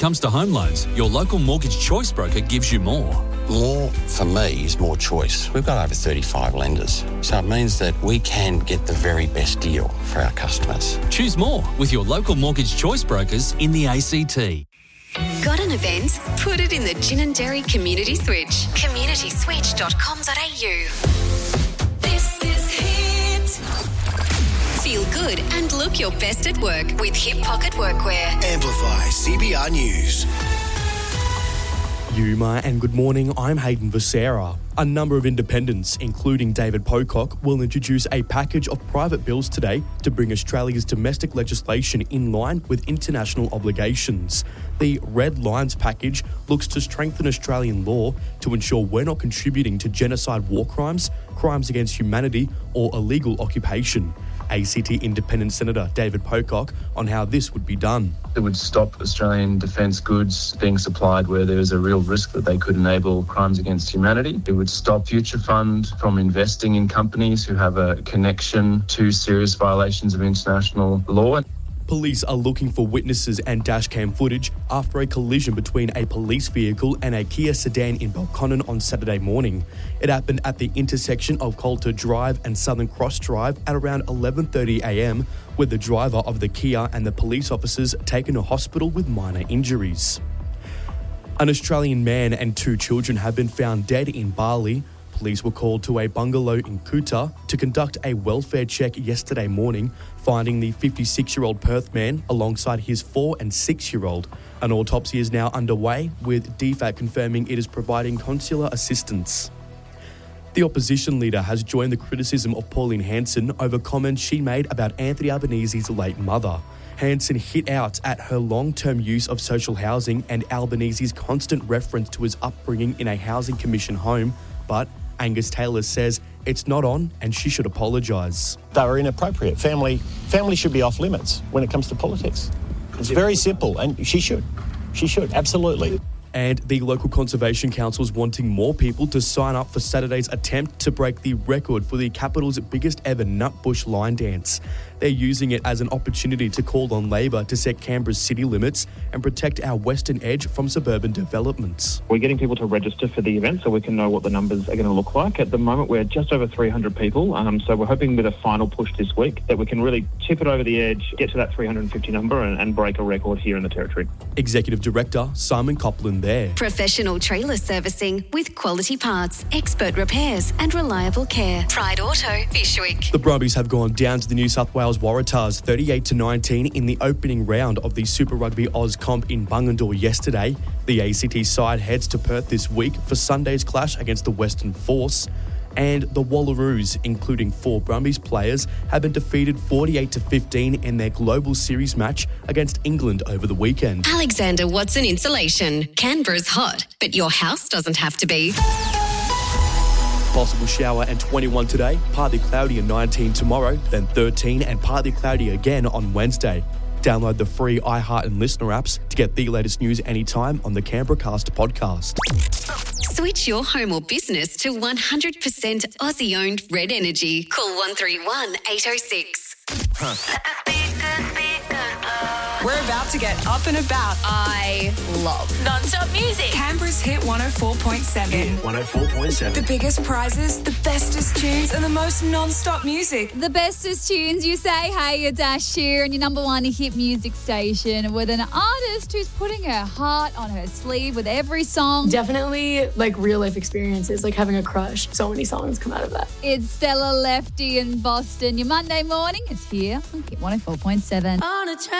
Comes to home loans, your local Mortgage Choice broker gives you more. More, for me, is more choice. We've got over 35 lenders, so it means that we can get the very best deal for our customers. Choose more with your local Mortgage Choice brokers in the ACT. Got an event? Put it in the Ginninderry Community Switch. communityswitch.com.au. This is Hit. Feel good and look your best at work with Hip Pocket Workwear. Amplify CBR News. Yuma and good morning, I'm Hayden Becerra. A number of independents, including David Pocock, will introduce a package of private bills today to bring Australia's domestic legislation in line with international obligations. The Red Lines package looks to strengthen Australian law to ensure we're not contributing to genocide, war crimes, crimes against humanity or illegal occupation. ACT Independent Senator David Pocock on how this would be done. It would stop Australian defence goods being supplied where there is a real risk that they could enable crimes against humanity. It would stop Future Fund from investing in companies who have a connection to serious violations of international law. Police are looking for witnesses and dashcam footage after a collision between a police vehicle and a Kia sedan in Belconnen on Saturday morning. It happened at the intersection of Coulter Drive and Southern Cross Drive at around 11:30am, with the driver of the Kia and the police officers taken to hospital with minor injuries. An Australian man and 2 children have been found dead in Bali. Police were called to a bungalow in Kuta to conduct a welfare check yesterday morning, finding the 56-year-old Perth man alongside his 4- and 6-year-old. An autopsy is now underway, with DFAT confirming it is providing consular assistance. The opposition leader has joined the criticism of Pauline Hanson over comments she made about Anthony Albanese's late mother. Hanson hit out at her long-term use of social housing and Albanese's constant reference to his upbringing in a housing commission home, but Angus Taylor says it's not on and she should apologise. They were inappropriate. Family should be off limits when it comes to politics. It's very simple, and she should. She should, absolutely. And the local Conservation Council is wanting more people to sign up for Saturday's attempt to break the record for the capital's biggest ever nutbush line dance. They're using it as an opportunity to call on Labor to set Canberra's city limits and protect our western edge from suburban developments. We're getting people to register for the event so we can know what the numbers are going to look like. At the moment, we're just over 300 people, so we're hoping with a final push this week that we can really tip it over the edge, get to that 350 number and break a record here in the Territory. Executive Director Simon Copland there. Professional trailer servicing with quality parts, expert repairs and reliable care. Pride Auto, Fishwick. The Brumbies have gone down to the New South Wales Waratahs 38-19 in the opening round of the Super Rugby Oz comp in Bungendore yesterday. The ACT side heads to Perth this week for Sunday's clash against the Western Force. And the Wallaroos, including 4 Brumbies players, have been defeated 48-15 in their Global Series match against England over the weekend. Alexander Watson Insulation. Canberra's hot, but your house doesn't have to be. Possible shower and 21 today, partly cloudy and 19 tomorrow, then 13 and partly cloudy again on Wednesday. Download the free iHeart and Listener apps to get the latest news anytime on the Canberra Cast podcast. Switch your home or business to 100% Aussie-owned Red Energy. Call 131 806. We're about to get up and about. I love Non-stop music. Canberra's Hit 104.7. 104.7. The biggest prizes, the bestest tunes, and the most non-stop music. the bestest tunes. You say, hey, you're Dash here, and your number one hit music station with an artist who's putting her heart on her sleeve with every song. Definitely like real life experiences, like having a crush. So many songs come out of that. It's Stella Lefty in Boston. Your Monday morning is here on Hit 104.7. On a train.